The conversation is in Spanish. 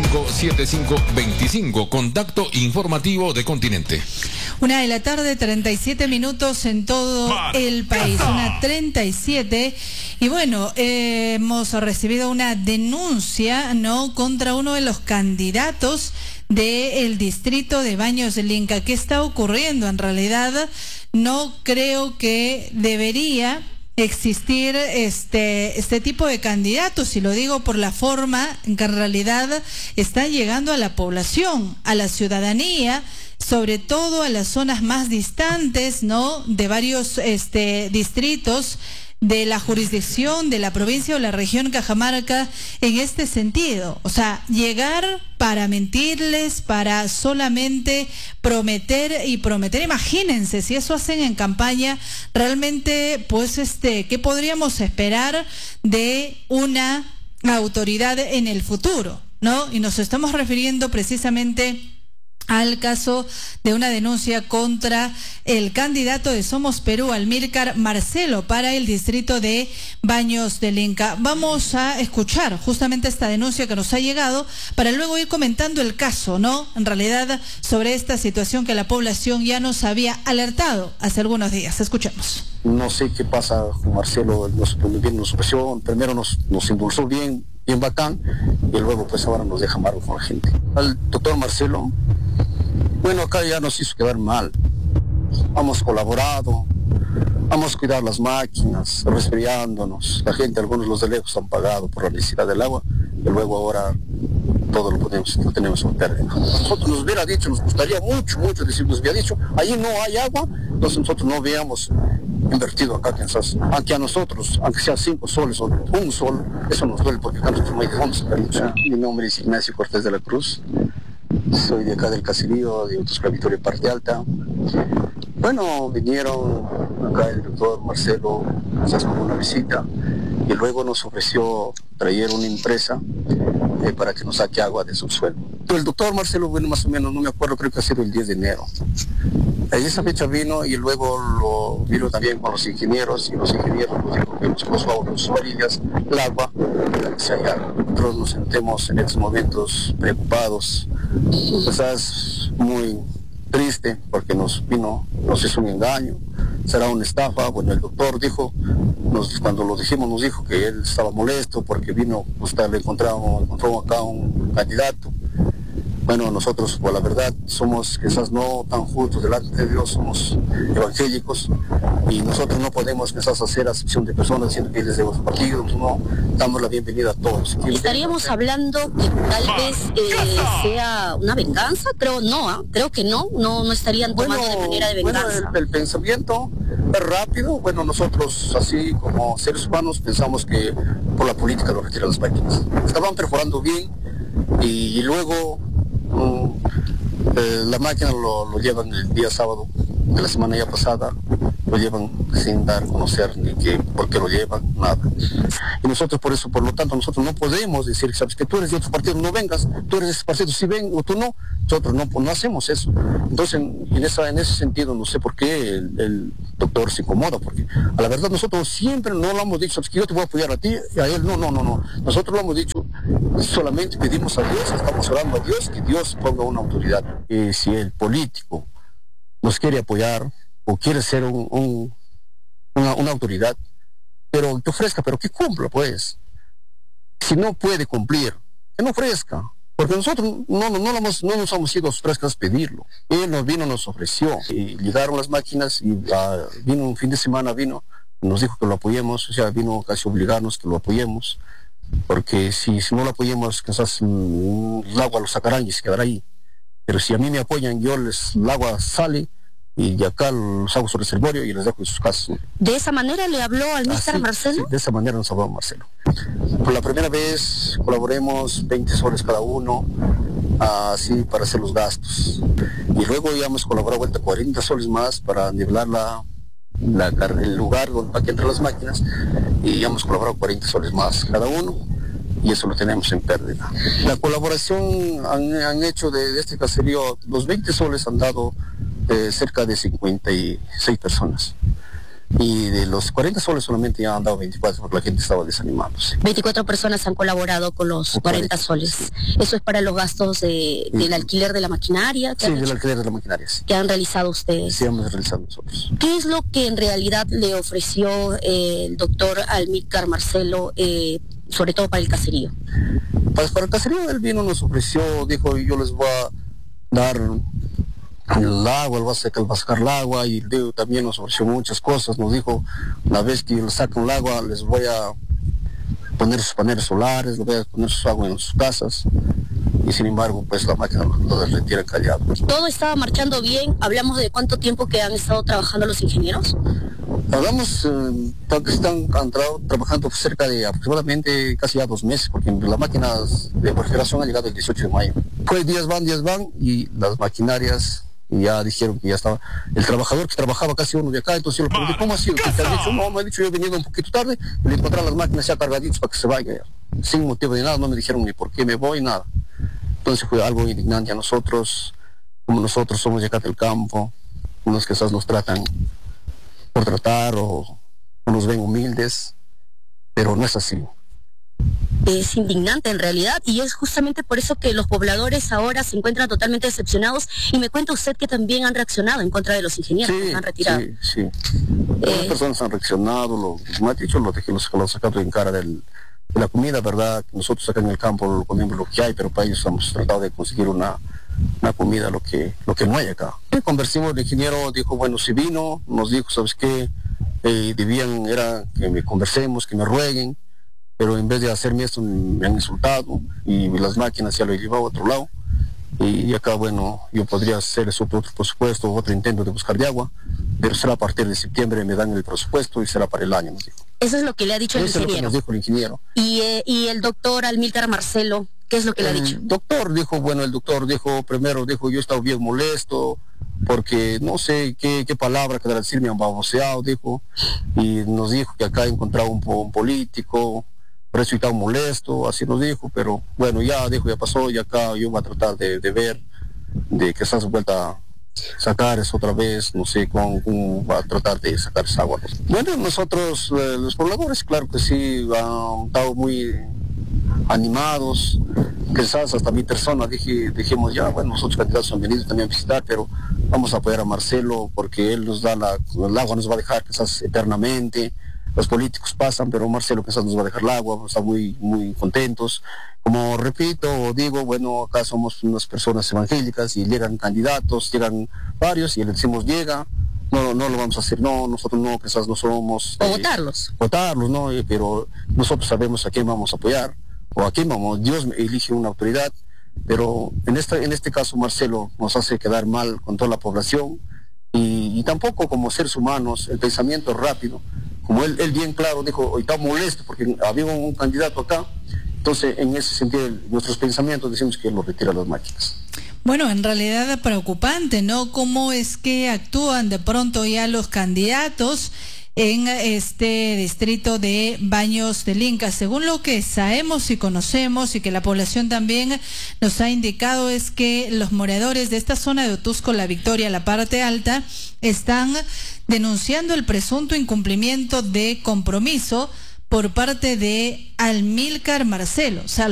757525. Contacto informativo de Continente. 1:37 p.m. en todo el país. 1:37. Y bueno, hemos recibido una denuncia, ¿no?, contra uno de los candidatos del distrito de Baños del Inca. ¿Qué está ocurriendo? En realidad, no creo que debería existir este tipo de candidatos, y lo digo por la forma en que en realidad están llegando a la población, a la ciudadanía, sobre todo a las zonas más distantes, ¿no?, de varios distritos de la jurisdicción de la provincia o la región Cajamarca, en este sentido. O sea, llegar para mentirles, para solamente prometer y prometer. Imagínense, si eso hacen en campaña, realmente, pues, ¿qué podríamos esperar de una autoridad en el futuro, ¿no? Y nos estamos refiriendo precisamente al caso de una denuncia contra el candidato de Somos Perú, Amílcar Marcelo, para el distrito de Baños del Inca. Vamos a escuchar justamente esta denuncia que nos ha llegado para luego ir comentando el caso, ¿no?, en realidad, sobre esta situación que la población ya nos había alertado hace algunos días. Escuchemos. No sé qué pasa con Marcelo, nos ofreció, primero nos impulsó bien bacán, y luego pues ahora nos deja amargo con la gente. Al doctor Marcelo, bueno, acá ya nos hizo quedar mal. Hemos colaborado, hemos cuidado las máquinas, resfriándonos. La gente, algunos los de lejos han pagado por la necesidad del agua, y luego ahora todo lo tenemos en pérdida. Nosotros nos hubiera dicho, nos gustaría mucho decir, nos hubiera dicho, ahí no hay agua, entonces nosotros no habíamos invertido acá, quizás, aunque a nosotros, aunque sea 5 soles o 1 sol, eso nos duele, porque acá nosotros no hay de dónde sacar mucho. Mi nombre es Ignacio Cortés de la Cruz, soy de acá del caserío de Autoesclavitorio Parte Alta. Bueno, vinieron acá el doctor Marcelo, nos hizo una visita, y luego nos ofreció traer una empresa para que nos saque agua de subsuelo. El doctor Marcelo, bueno, más o menos, no me acuerdo, creo que ha sido el 10 de enero. Esa fecha vino, y luego vino también con los ingenieros, y los ingenieros nos dijo que nos puso a sus orillas el agua para que se hallara. Nosotros nos sentimos en estos momentos preocupados, quizás muy triste, porque nos hizo un engaño, será una estafa. Bueno, el doctor dijo, cuando lo dijimos, nos dijo que él estaba molesto porque vino, le encontró acá un candidato. Bueno, nosotros, por la verdad, somos quizás no tan justos delante de Dios, somos evangélicos, y nosotros no podemos quizás hacer acepción de personas diciendo que les de su partido, no, damos la bienvenida a todos. ¿Estaríamos hablando que tal vez sea una venganza? Creo que no estarían tomando de manera de venganza. Bueno, el pensamiento es rápido. Bueno, nosotros, así como seres humanos, pensamos que por la política lo retiran las máquinas. Estaban perforando bien, y luego la máquina lo llevan el día sábado de la semana ya pasada, lo llevan sin dar a conocer ni por qué lo llevan, nada. Y nosotros por lo tanto, nosotros no podemos decir, sabes que tú eres de otro partido, no vengas, tú eres de ese partido, si ven o tú no. Nosotros no hacemos eso. Entonces, en ese sentido, no sé por qué el doctor se incomoda, porque a la verdad nosotros siempre no lo hemos dicho, sabes que yo te voy a apoyar a ti y a él, no. Nosotros lo hemos dicho, solamente pedimos a Dios, estamos orando a Dios, que Dios ponga una autoridad. Si el político nos quiere apoyar o quiere ser una autoridad, pero que ofrezca, pero que cumpla, pues. Si no puede cumplir, que no ofrezca, porque nosotros no nos hemos ido a sus 3 casas a pedirlo. Él nos ofreció, y llegaron las máquinas, y vino un fin de semana, nos dijo que lo apoyemos, o sea, vino casi a obligarnos que lo apoyemos, porque si no lo apoyemos, quizás el agua lo sacarán y se quedará ahí. Pero si a mí me apoyan, el agua sale, y de acá los hago su reservorio y les dejo en sus casas. ¿De esa manera le habló al Amílcar Marcelo? Sí, de esa manera nos habló Marcelo. Por la primera vez colaboremos 20 soles cada uno, así para hacer los gastos. Y luego ya hemos colaborado 40 soles más para nivelar el lugar para que entren las máquinas, y ya hemos colaborado 40 soles más cada uno, y eso lo tenemos en pérdida. La colaboración han hecho de este caserío, los 20 soles han dado cerca de 56 personas. Y de los 40 soles solamente ya han dado 24 porque la gente estaba desanimándose. 24 personas han colaborado con los 40 soles. ¿Eso es para los gastos del alquiler de la maquinaria? Sí, del alquiler de la maquinaria, sí. ¿Que han realizado ustedes? Sí, hemos realizado nosotros. ¿Qué es lo que en realidad le ofreció el doctor Amílcar Marcelo, sobre todo para el caserío? Pues para el caserío él vino, nos ofreció, dijo, yo les voy a dar el agua, él va a sacar el agua, y Diego también nos ofreció muchas cosas. Nos dijo, una vez que le sacan el agua, les voy a poner sus paneles solares, les voy a poner su agua en sus casas. Y sin embargo, pues la máquina lo retiran callado. ¿Todo estaba marchando bien? ¿Hablamos de cuánto tiempo que han estado trabajando los ingenieros? Hablamos que están trabajando cerca de aproximadamente casi ya 2 meses, porque las máquinas de refrigeración han llegado el 18 de mayo. Pues días van, y las maquinarias ya dijeron que ya estaba. El trabajador que trabajaba casi uno de acá, entonces yo le pregunté, ¿cómo ha sido? ¿Qué te han dicho? No, me ha dicho, yo he venido un poquito tarde, y le encontraron las máquinas ya cargaditas para que se vaya. Sin motivo de nada, no me dijeron ni por qué me voy, nada. Entonces fue algo indignante a nosotros, como nosotros somos de acá del campo, unos que quizás nos tratan por tratar o nos ven humildes, pero no es así. Es indignante en realidad, y es justamente por eso que los pobladores ahora se encuentran totalmente decepcionados, y me cuenta usted que también han reaccionado en contra de los ingenieros, sí, que han retirado. Sí. Las personas han reaccionado, me ha dicho, los sacado en cara de la comida, ¿verdad? Nosotros acá en el campo ponemos lo que hay, pero para ellos hemos tratado de conseguir una comida, lo que no hay acá. Conversamos, el ingeniero dijo, bueno, si vino, nos dijo, ¿sabes qué? Era que me conversemos, que me rueguen, pero en vez de hacerme esto me han insultado, y las máquinas ya lo he llevado a otro lado, y acá, bueno, yo podría hacer otro presupuesto, otro intento de buscar de agua, pero será a partir de septiembre, me dan el presupuesto y será para el año, nos dijo. Eso es lo que le ha dicho el ingeniero. Eso es lo que nos dijo el ingeniero. Y el doctor Amílcar Marcelo, ¿qué es lo que le ha dicho? El doctor dijo, primero dijo, yo he estado bien molesto, porque no sé qué palabra que decir me han baboseado, dijo, y nos dijo que acá encontraba un político, por eso estaba molesto, así nos dijo, pero bueno, ya pasó, y acá yo voy a tratar de ver, de que estás vuelta a sacar eso otra vez, no sé cómo va a tratar de sacar esa agua. Bueno, nosotros, los pobladores, claro que sí, han estado muy animados, quizás hasta mi persona dijimos ya, bueno, nosotros candidatos han venido también a visitar, pero vamos a apoyar a Marcelo porque él nos da el agua, nos va a dejar quizás eternamente. Los políticos pasan, pero Marcelo quizás nos va a dejar el agua, estamos muy, muy contentos. Como repito, digo, bueno, acá somos unas personas evangélicas y llegan candidatos, llegan varios y le decimos llega, no lo vamos a hacer, no, nosotros no, quizás no somos... O votarlos, ¿no? Pero nosotros sabemos a quién vamos a apoyar, o a quién vamos, Dios elige una autoridad, pero en este caso Marcelo nos hace quedar mal con toda la población, y tampoco como seres humanos, el pensamiento rápido, como él bien claro dijo, hoy está molesto porque había un candidato acá, entonces en ese sentido nuestros pensamientos decimos que él lo retira las máquinas. Bueno, en realidad es preocupante, ¿no? Cómo es que actúan de pronto ya los candidatos en este distrito de Baños del Inca. Según lo que sabemos y conocemos y que la población también nos ha indicado, es que los moradores de esta zona de Otusco, La Victoria, la parte alta, están denunciando el presunto incumplimiento de compromiso por parte de Amílcar Marcelo. O sea,